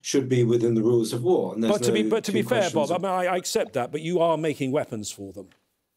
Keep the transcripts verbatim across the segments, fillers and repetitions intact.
should be within the rules of war. And but to no be but to be fair, Bob, I of... mean, I, I accept that, but you are making weapons for them.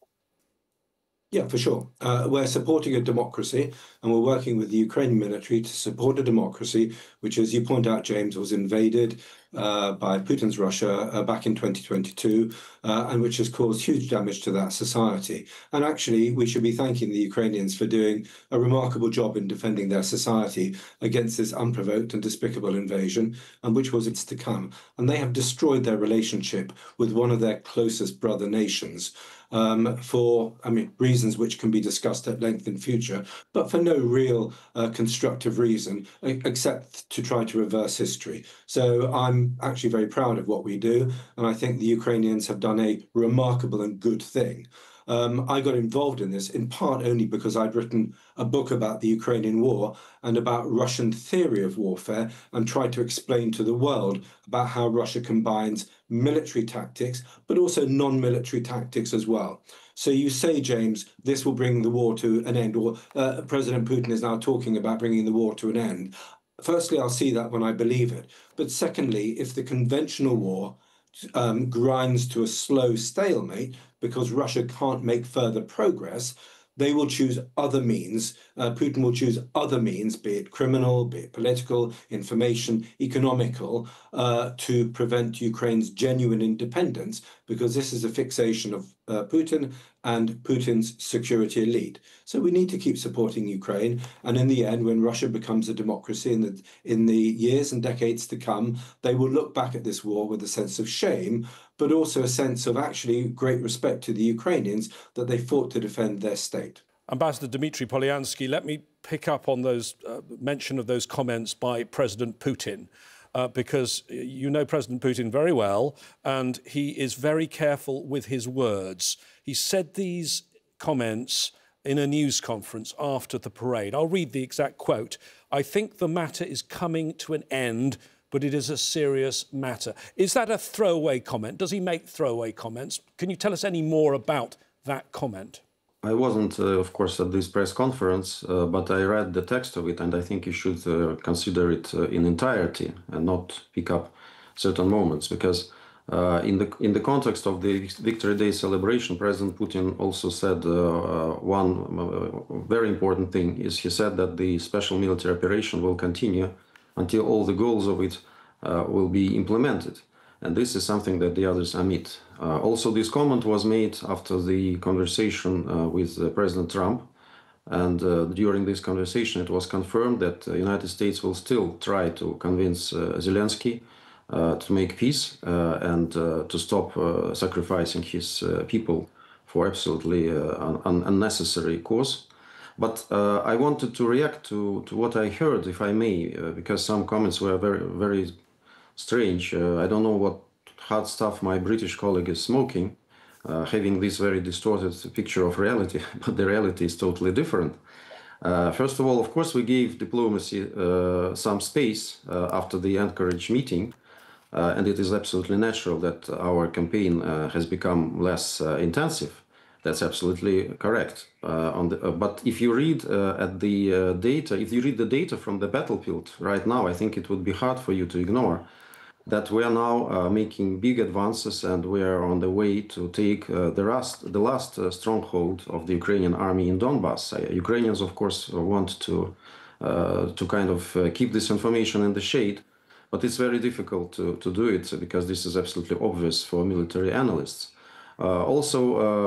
Yeah, for sure. Uh, we're supporting a democracy, and we're working with the Ukrainian military to support a democracy, which, as you point out, James, was invaded uh, by Putin's Russia uh, back in twenty twenty-two, uh, and which has caused huge damage to that society. And actually, we should be thanking the Ukrainians for doing a remarkable job in defending their society against this unprovoked and despicable invasion, and which was to come. And they have destroyed their relationship with one of their closest brother nations. Um, for, I mean, reasons which can be discussed at length in future, but for no real uh, constructive reason except to try to reverse history. So I'm actually very proud of what we do, and I think the Ukrainians have done a remarkable and good thing. Um, I got involved in this in part only because I'd written a book about the Ukrainian war and about Russian theory of warfare, and tried to explain to the world about how Russia combines military tactics, but also non-military tactics as well. So you say, James, this will bring the war to an end, or uh, President Putin is now talking about bringing the war to an end. Firstly, I'll see that when I believe it. But secondly, if the conventional war um, grinds to a slow stalemate because Russia can't make further progress, they will choose other means. Uh, Putin will choose other means, be it criminal, be it political, information, economical, uh, to prevent Ukraine's genuine independence, because this is a fixation of uh, Putin and Putin's security elite. So we need to keep supporting Ukraine. And in the end, when Russia becomes a democracy in the, in the years and decades to come, they will look back at this war with a sense of shame, but also a sense of actually great respect to the Ukrainians that they fought to defend their state. Ambassador Dmitry Polyansky, let me pick up on those uh, mention of those comments by President Putin, uh, because you know President Putin very well, and he is very careful with his words. He said these comments in a news conference after the parade. I'll read the exact quote. "I think the matter is coming to an end, but it is a serious matter." Is that a throwaway comment? Does he make throwaway comments? Can you tell us any more about that comment? I wasn't, uh, of course, at this press conference, uh, but I read the text of it, and I think you should uh, consider it uh, in entirety and not pick up certain moments, because uh, in the in the context of the Victory Day celebration, President Putin also said uh, uh, one uh, very important thing is he said that the special military operation will continue until all the goals of it uh, will be implemented. And this is something that the others omit. Uh, also, this comment was made after the conversation uh, with uh, President Trump. And uh, during this conversation, it was confirmed that the United States will still try to convince uh, Zelensky uh, to make peace uh, and uh, to stop uh, sacrificing his uh, people for absolutely uh, un unnecessary cause. But uh, I wanted to react to, to what I heard, if I may, uh, because some comments were very, very strange. Uh, I don't know what hard stuff my British colleague is smoking, uh, having this very distorted picture of reality, but the reality is totally different. Uh, first of all, of course, we gave diplomacy uh, some space uh, after the Anchorage meeting, uh, and it is absolutely natural that our campaign uh, has become less uh, intensive. That's absolutely correct. Uh, on the, uh, but if you read uh, at the uh, data, if you read the data from the battlefield right now, I think it would be hard for you to ignore that we are now uh, making big advances, and we are on the way to take uh, the last, the last uh, stronghold of the Ukrainian army in Donbass. Uh, Ukrainians, of course, want to uh, to kind of uh, keep this information in the shade, but it's very difficult to, to do it because this is absolutely obvious for military analysts. Uh, also,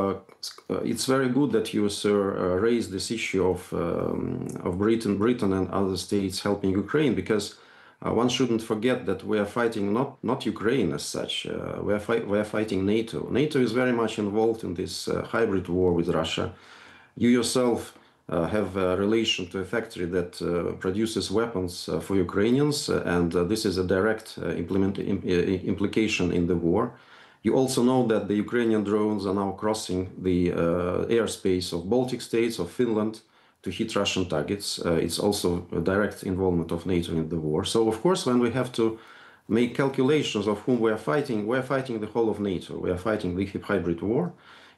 uh, it's very good that you, sir, uh, raised this issue of um, of Britain, Britain and other states helping Ukraine, because uh, one shouldn't forget that we are fighting not not Ukraine as such. Uh, we are fight, we are fighting NATO. NATO is very much involved in this uh, hybrid war with Russia. You yourself uh, have a relation to a factory that uh, produces weapons uh, for Ukrainians, uh, and uh, this is a direct uh, implement, im, uh, implication in the war. You also know that the Ukrainian drones are now crossing the uh, airspace of Baltic states, of Finland, to hit Russian targets. Uh, it's also a direct involvement of NATO in the war. So, of course, when we have to make calculations of whom we are fighting, we are fighting the whole of NATO. We are fighting the hybrid war.